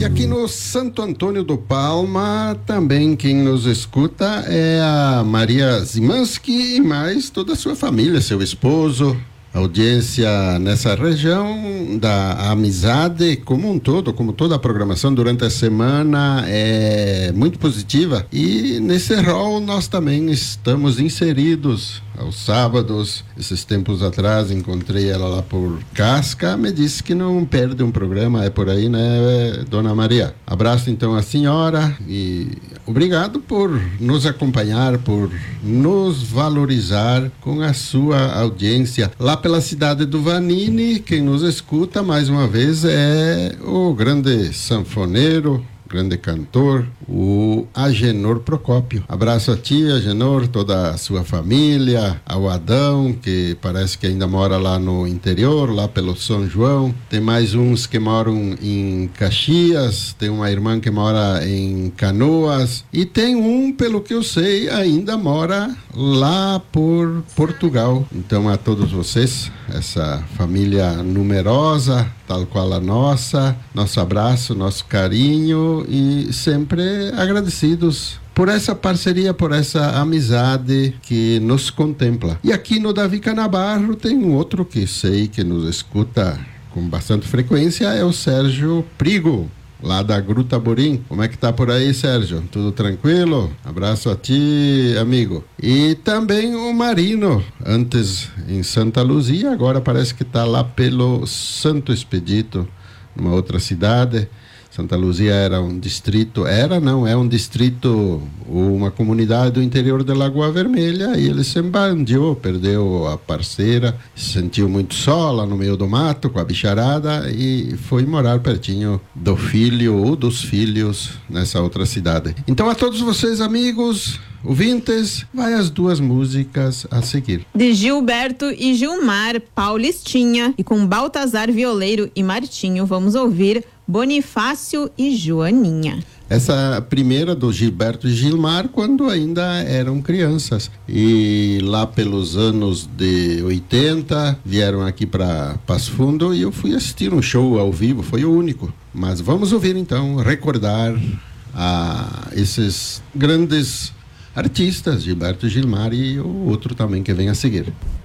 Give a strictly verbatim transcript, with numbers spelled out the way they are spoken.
E aqui no Santo Antônio do Palma, também quem nos escuta é a Maria Zimanski e mais toda a sua família, seu esposo. Audiência nessa região da amizade como um todo, como toda a programação durante a semana é muito positiva, e nesse rol nós também estamos inseridos aos sábados. Esses tempos atrás encontrei ela lá por Casca, me disse que não perde um programa, é por aí, né, Dona Maria? Abraço então a senhora e obrigado por nos acompanhar, por nos valorizar com a sua audiência. Lá pela cidade do Vanini, quem nos escuta mais uma vez é o grande sanfoneiro, grande cantor, o Agenor Procópio. Abraço a ti, Agenor, toda a sua família, ao Adão, que parece que ainda mora lá no interior, lá pelo São João. Tem mais uns que moram em Caxias, tem uma irmã que mora em Canoas, e tem um, pelo que eu sei, ainda mora lá por Portugal. Então, a todos vocês, essa família numerosa, tal qual a nossa, nosso abraço, nosso carinho e sempre agradecidos por essa parceria, por essa amizade que nos contempla. E aqui no Davi Canabarro tem um outro que sei que nos escuta com bastante frequência, é o Sérgio Prigo, lá da Gruta Borim. Como é que tá por aí, Sérgio? Tudo tranquilo? Abraço a ti, amigo. E também o Marino, antes em Santa Luzia, agora parece que tá lá pelo Santo Expedito, numa outra cidade. Santa Luzia era um distrito, era não, é um distrito, uma comunidade do interior da Lagoa Vermelha, e ele se embandiou, perdeu a parceira, se sentiu muito só lá no meio do mato com a bicharada e foi morar pertinho do filho ou dos filhos nessa outra cidade. Então, a todos vocês, amigos ouvintes, vai as duas músicas a seguir. De Gilberto e Gilmar, Paulistinha, e com Baltazar Violeiro e Martinho, vamos ouvir Bonifácio e Joaninha. Essa primeira do Gilberto e Gilmar, quando ainda eram crianças, e lá pelos anos de oitenta vieram aqui para Passo Fundo e eu fui assistir um show ao vivo, foi o único. Mas vamos ouvir então, recordar a esses grandes artistas, Gilberto e Gilmar, e o outro também que vem a seguir.